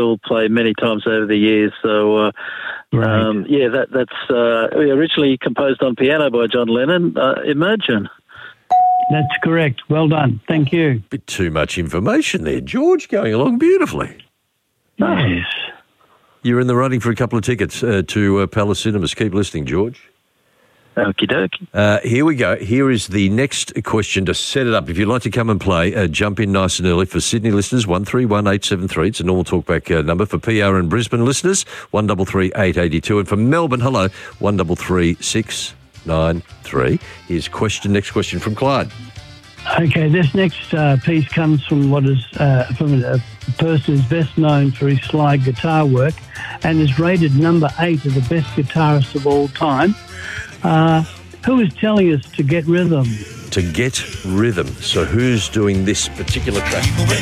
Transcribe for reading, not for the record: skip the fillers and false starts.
all play many times over the years. So, that's originally composed on piano by John Lennon. Imagine. That's correct. Well done. Thank you. Bit too much information there, George. Going along beautifully. Yes. You're in the running for a couple of tickets to Palace Cinemas. Keep listening, George. Okie dokie. Here we go. Here is the next question to set it up. If you'd like to come and play, jump in nice and early. For Sydney listeners, 131873. It's a normal talkback number. For PR and Brisbane listeners, 133882. And for Melbourne, hello, 133693. Here's next question from Clyde. Okay, this next piece comes from from a person who's best known for his slide guitar work and is rated number 8 of the best guitarists of all time. Who is telling us to get rhythm? To get rhythm. So who's doing this particular track?